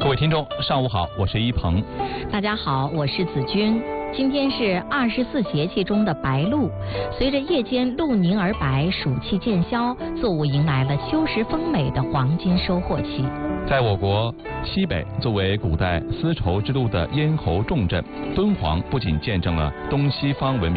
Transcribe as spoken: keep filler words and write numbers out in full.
各位听众，上午好，我是一鹏。 大家好，我是子君。今天是二十四节气中的白露，随着夜间露凝而白，暑气渐消，作物迎来了修时丰美的黄金收获期。 在我国西北，作为古代丝绸之路的咽喉重镇，敦煌不仅见证了东西方文明